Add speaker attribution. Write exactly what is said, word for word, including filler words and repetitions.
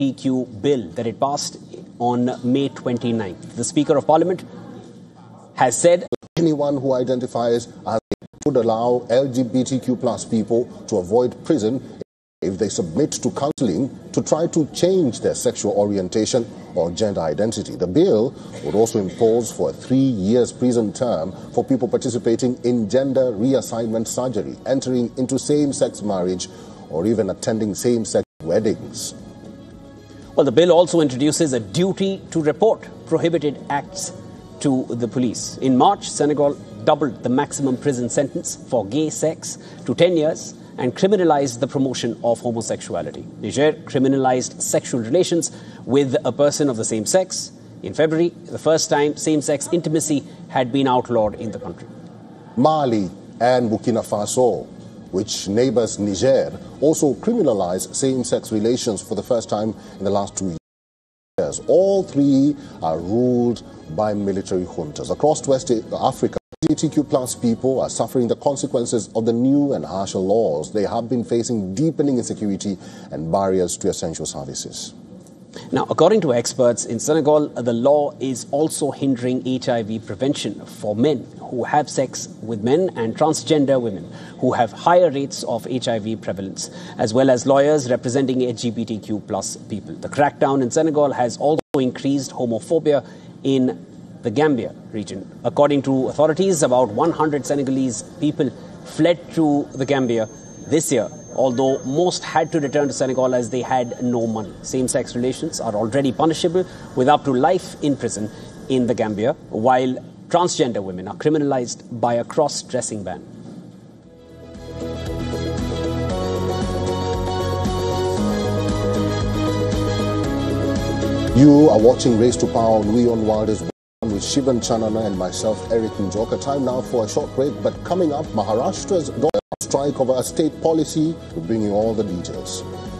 Speaker 1: P Q bill that it passed on May twenty-ninth. The Speaker of Parliament has said
Speaker 2: anyone who identifies as would allow L G B T Q plus people to avoid prison if they submit to counselling to try to change their sexual orientation or gender identity. The bill would also impose for a three years prison term for people participating in gender reassignment surgery, entering into same-sex marriage, or even attending same-sex weddings.
Speaker 1: Well, the bill also introduces a duty to report prohibited acts to the police. In March, Senegal doubled the maximum prison sentence for gay sex to ten years and criminalized the promotion of homosexuality. Niger criminalized sexual relations with a person of the same sex. In February, the first time same-sex intimacy had been outlawed in the country.
Speaker 2: Mali and Burkina Faso, which neighbors Niger, also criminalized same-sex relations for the first time in the last two years. All three are ruled by military juntas. Across West Africa, L G B T Q plus people are suffering the consequences of the new and harsher laws. They have been facing deepening insecurity and barriers to essential services.
Speaker 1: Now, according to experts in Senegal, the law is also hindering H I V prevention for men who have sex with men and transgender women who have higher rates of H I V prevalence, as well as lawyers representing L G B T Q plus people. The crackdown in Senegal has also increased homophobia in the Gambia region. According to authorities, about one hundred Senegalese people fled to the Gambia this year, although most had to return to Senegal as they had no money. Same-sex relations are already punishable with up to life in prison in the Gambia, while transgender women are criminalized by a cross-dressing ban.
Speaker 2: You are watching Race to Power on We On World is with Shivan Chanana and myself, Eric Njoka. Time now for a short break, but coming up, Maharashtra's strike over a state policy. We're bringing all the details.